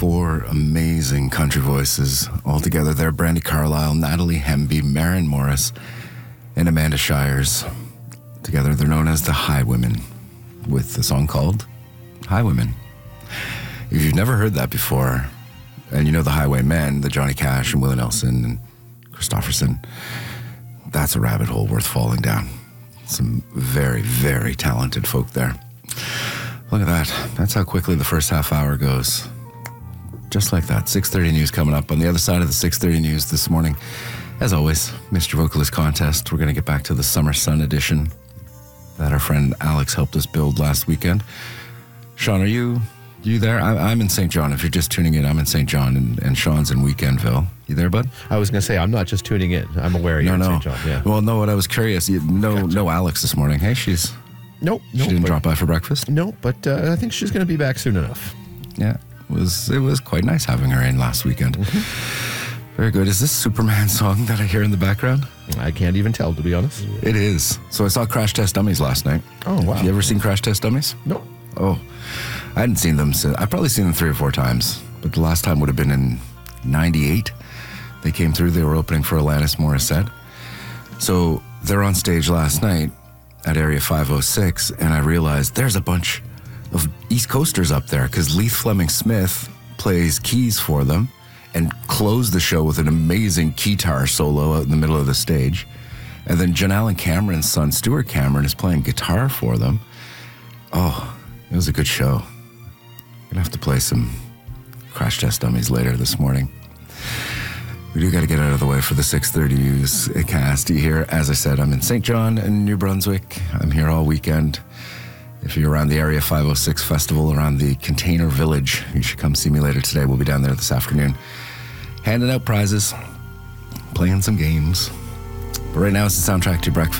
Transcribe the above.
Four amazing country voices all together there. Brandi Carlile, Natalie Hemby, Maren Morris, and Amanda Shires. Together they're known as the Highwomen, with the song called Highwomen. If you've never heard that before, and you know the Highwaymen, the Johnny Cash and Willie Nelson and Christofferson, that's a rabbit hole worth falling down. Some very, very talented folk there. Look at that. That's how quickly the first half hour goes. Just like that. 6:30 news coming up. On the other side of the 6:30 news this morning, as always, Mr. Vocalist Contest. We're going to get back to the Summer Sun edition that our friend Alex helped us build last weekend. Sean, are you there? I'm in St. John. If you're just tuning in, I'm in St. John, and Sean's in Weekendville. You there, bud? I was going to say, I'm not just tuning in. I'm aware you're in St. John. Yeah. Well, no, what I was curious, no Alex this morning. Hey, Nope. She didn't drop by for breakfast? No, but I think she's going to be back soon enough. Yeah, it was quite nice having her in last weekend. Mm-hmm. Very good. Is this Superman song that I hear in the background? I can't even tell, to be honest. It is. So I saw Crash Test Dummies last night. Oh, wow. Have you ever seen Crash Test Dummies? No. Oh, I hadn't seen them since. I've probably seen them 3 or 4 times, but the last time would have been in 98. They came through. They were opening for Alanis Morissette. So they're on stage last night at Area 506, and I realized there's a bunch of East Coasters up there because Leith Fleming Smith plays keys for them and closed the show with an amazing guitar solo out in the middle of the stage. And then Janelle Cameron's son, Stuart Cameron, is playing guitar for them. Oh, it was a good show. I'm gonna have to play some Crash Test Dummies later this morning. We do got to get out of the way for the 6:30 news cast here. As I said, I'm in St. John in New Brunswick. I'm here all weekend. If you're around the Area 506 Festival, around the Container Village, you should come see me later today. We'll be down there this afternoon, handing out prizes, playing some games. But right now, it's the soundtrack to breakfast.